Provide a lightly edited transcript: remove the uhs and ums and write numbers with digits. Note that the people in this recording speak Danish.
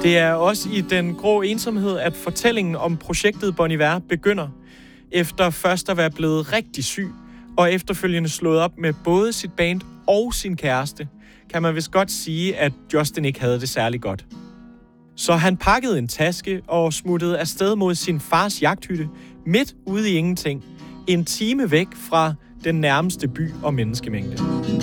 Det er også i den grå ensomhed, at fortællingen om projektet Bon Iver begynder. Efter først at være blevet rigtig syg, og efterfølgende slået op med både sit band og sin kæreste, kan man vist godt sige, at Justin ikke havde det særlig godt. Så han pakkede en taske og smuttede afsted mod sin fars jagthytte, midt ude i ingenting, en time væk fra den nærmeste by og menneskemængde.